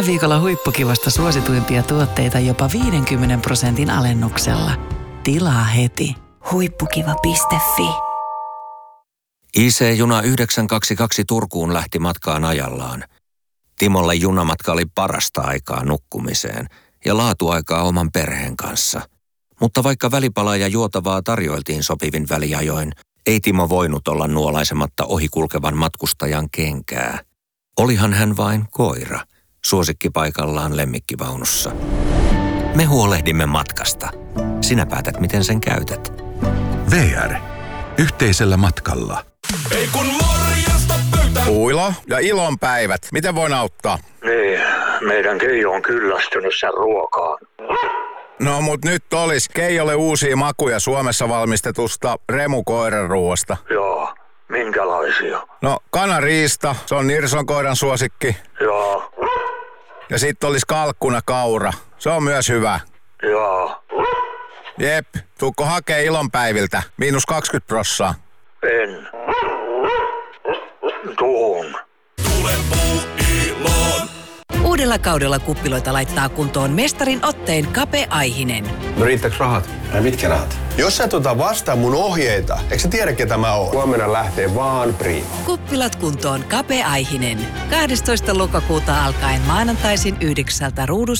Tällä viikolla Huippukivasta suosituimpia tuotteita jopa 50% alennuksella. Tilaa heti. Huippukiva.fi. IC-juna 922 Turkuun lähti matkaan ajallaan. Timolle junamatka oli parasta aikaa nukkumiseen ja laatuaikaa oman perheen kanssa. Mutta vaikka välipalaa ja juotavaa tarjoiltiin sopivin väliajoin, ei Timo voinut olla nuolaisematta ohikulkevan matkustajan kenkää. Olihan hän vain koira, suosikkipaikallaan lemmikkivaunussa. Me huolehdimme matkasta. Sinä päätät, miten sen käytät. VR. Yhteisellä matkalla. Ei kun morjesta pöytään. Uilo ja ilonpäivät. Miten voin auttaa? Niin, meidän Keijo on kyllästynyt sen ruokaan. No mut nyt olis Keijolle uusia makuja Suomessa valmistetusta remukoiranruoasta. Joo, minkälaisia? No kanariista, se on Nirson koiran suosikki. Joo, Ja sit olis kalkkuna kaura, se on myös hyvä. joo, Jep, tuukko hakee ilonpäiviltä, -20%. en. Tuun. Tule Puuiloon. Uudella kaudella kuppiloita laittaa kuntoon mestarin otteen Kape Aihinen. No riittääks rahat? Ai mitkä rahat? Jos sä vastaan mun ohjeita, eikö sä tiedä ketä mä oon? Huomenna lähtee vaan Prima. Kuppilat kuntoon Kape Aihinen. 12. lokakuuta alkaen maanantaisin 9 ruudussa